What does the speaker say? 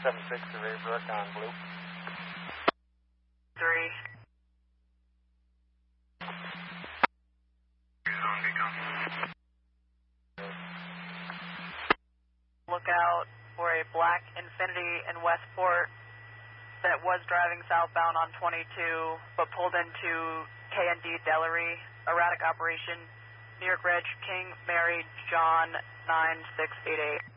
76 to Raybrook on blue. 3. Look out for a black Infiniti in Westport that was driving southbound on 22 but pulled into K&D Delary, erratic operation, New York Reg, King, Mary, John, 9688.